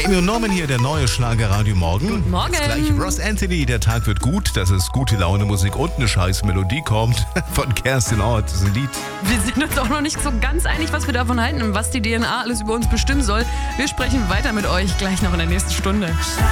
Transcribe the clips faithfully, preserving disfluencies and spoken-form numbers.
Amy und Norman hier, der neue Schlagerradio Morgen. Guten Morgen. Das gleiche Ross Anthony, der Tag wird gut, dass es gute Laune Musik und eine scheiß Melodie kommt. Von Kerstin Ort, das ist ein Lied. Wir sind uns auch noch nicht so ganz einig, was wir davon halten und was die D N A alles über uns bestimmen soll. Wir sprechen weiter mit euch gleich noch in der nächsten Stunde.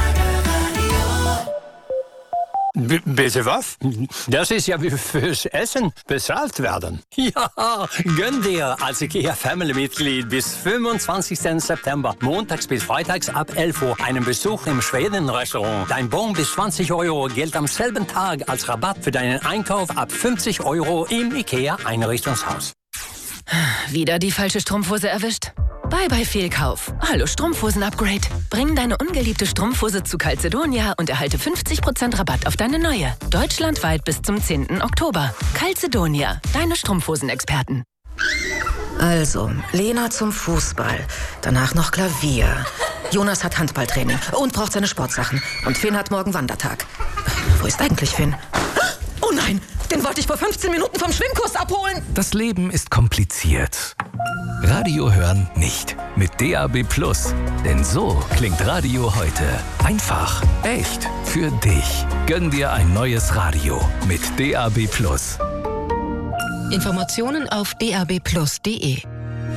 B- bitte was? Das ist ja wie fürs Essen bezahlt werden. Ja, gönn dir als IKEA Family-Mitglied bis fünfundzwanzigsten September montags bis freitags ab elf Uhr einen Besuch im Schweden-Restaurant. Dein Bon bis zwanzig Euro gilt am selben Tag als Rabatt für deinen Einkauf ab fünfzig Euro im IKEA-Einrichtungshaus. Wieder die falsche Strumpfhose erwischt? Bye bye Fehlkauf. Hallo Strumpfhosen-Upgrade. Bring deine ungeliebte Strumpfhose zu Calzedonia und erhalte fünfzig Prozent Rabatt auf deine neue. Deutschlandweit bis zum zehnten Oktober. Calzedonia, deine Strumpfhosenexperten. Also, Lena zum Fußball, danach noch Klavier. Jonas hat Handballtraining und braucht seine Sportsachen. Und Finn hat morgen Wandertag. Wo ist eigentlich Finn? Oh nein, den wollte ich vor fünfzehn Minuten vom Schwimmkurs abholen. Das Leben ist kompliziert. Radio hören nicht. Mit D A B Plus. Denn so klingt Radio heute. Einfach, echt, für dich. Gönn dir ein neues Radio mit D A B Plus. Informationen auf d a b plus punkt d e.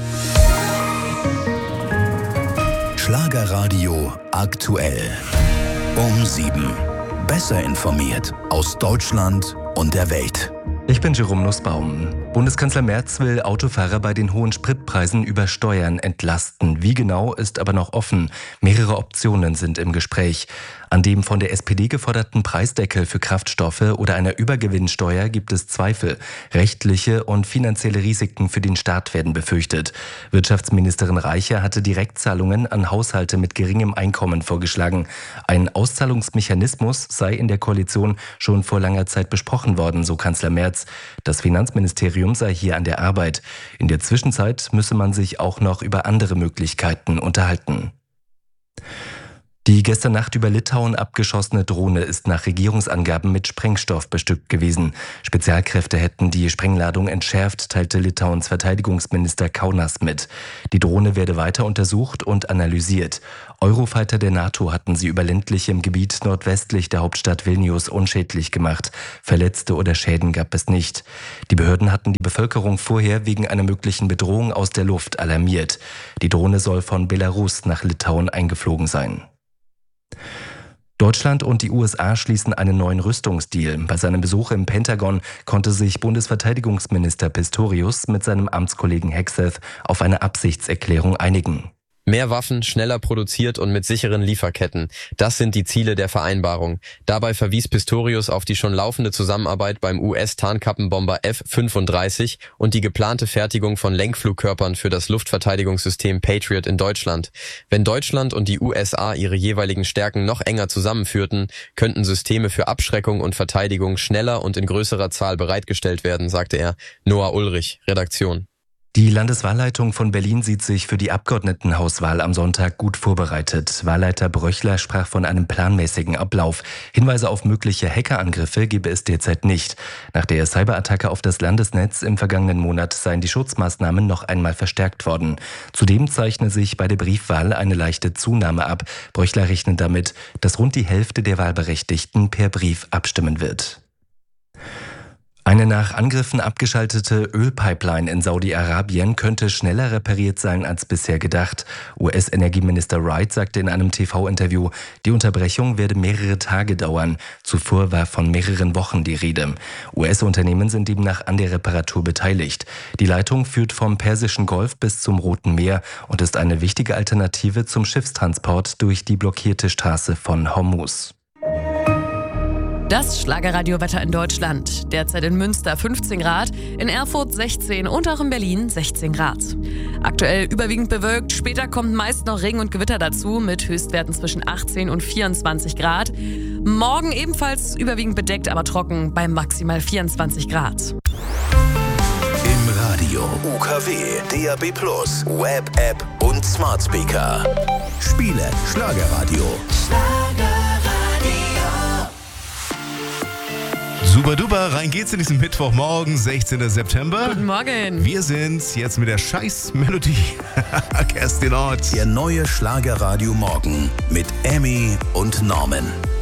Schlagerradio aktuell. Um sieben. Besser informiert aus Deutschland und der Welt. Ich bin Jerome Nussbaum. Bundeskanzler Merz will Autofahrer bei den hohen Spritpreisen über Steuern entlasten. Wie genau, ist aber noch offen. Mehrere Optionen sind im Gespräch. An dem von der S P D geforderten Preisdeckel für Kraftstoffe oder einer Übergewinnsteuer gibt es Zweifel. Rechtliche und finanzielle Risiken für den Staat werden befürchtet. Wirtschaftsministerin Reiche hatte Direktzahlungen an Haushalte mit geringem Einkommen vorgeschlagen. Ein Auszahlungsmechanismus sei in der Koalition schon vor langer Zeit besprochen worden, so Kanzler Merz. Das Finanzministerium sei hier an der Arbeit. In der Zwischenzeit müsse man sich auch noch über andere Möglichkeiten unterhalten. Die gestern Nacht über Litauen abgeschossene Drohne ist nach Regierungsangaben mit Sprengstoff bestückt gewesen. Spezialkräfte hätten die Sprengladung entschärft, teilte Litauens Verteidigungsminister Kaunas mit. Die Drohne werde weiter untersucht und analysiert. Eurofighter der NATO hatten sie über ländlichem Gebiet nordwestlich der Hauptstadt Vilnius unschädlich gemacht. Verletzte oder Schäden gab es nicht. Die Behörden hatten die Bevölkerung vorher wegen einer möglichen Bedrohung aus der Luft alarmiert. Die Drohne soll von Belarus nach Litauen eingeflogen sein. Deutschland und die U S A schließen einen neuen Rüstungsdeal. Bei seinem Besuch im Pentagon konnte sich Bundesverteidigungsminister Pistorius mit seinem Amtskollegen Hegseth auf eine Absichtserklärung einigen. Mehr Waffen, schneller produziert und mit sicheren Lieferketten. Das sind die Ziele der Vereinbarung. Dabei verwies Pistorius auf die schon laufende Zusammenarbeit beim U S-Tarnkappenbomber F fünfunddreißig und die geplante Fertigung von Lenkflugkörpern für das Luftverteidigungssystem Patriot in Deutschland. Wenn Deutschland und die U S A ihre jeweiligen Stärken noch enger zusammenführten, könnten Systeme für Abschreckung und Verteidigung schneller und in größerer Zahl bereitgestellt werden, sagte er. Noah Ulrich, Redaktion. Die Landeswahlleitung von Berlin sieht sich für die Abgeordnetenhauswahl am Sonntag gut vorbereitet. Wahlleiter Bröchler sprach von einem planmäßigen Ablauf. Hinweise auf mögliche Hackerangriffe gebe es derzeit nicht. Nach der Cyberattacke auf das Landesnetz im vergangenen Monat seien die Schutzmaßnahmen noch einmal verstärkt worden. Zudem zeichne sich bei der Briefwahl eine leichte Zunahme ab. Bröchler rechnet damit, dass rund die Hälfte der Wahlberechtigten per Brief abstimmen wird. Eine nach Angriffen abgeschaltete Ölpipeline in Saudi-Arabien könnte schneller repariert sein als bisher gedacht. U S-Energieminister Wright sagte in einem T V-Interview, die Unterbrechung werde mehrere Tage dauern. Zuvor war von mehreren Wochen die Rede. U S-Unternehmen sind demnach an der Reparatur beteiligt. Die Leitung führt vom Persischen Golf bis zum Roten Meer und ist eine wichtige Alternative zum Schiffstransport durch die blockierte Straße von Hormuz. Das Schlagerradiowetter in Deutschland. Derzeit in Münster fünfzehn Grad, in Erfurt sechzehn und auch in Berlin sechzehn Grad. Aktuell überwiegend bewölkt, später kommt meist noch Regen und Gewitter dazu mit Höchstwerten zwischen achtzehn und vierundzwanzig Grad. Morgen ebenfalls überwiegend bedeckt, aber trocken bei maximal vierundzwanzig Grad. Im Radio U K W, D A B Plus, Web, App und Smart Speaker. Spiele Schlagerradio. Super duper, rein geht's in diesen Mittwochmorgen, sechzehnten September. Guten Morgen. Wir sind's jetzt mit der Scheiß-Melodie. Kerstin Ott. Der neue Schlagerradio Morgen mit Emmy und Norman.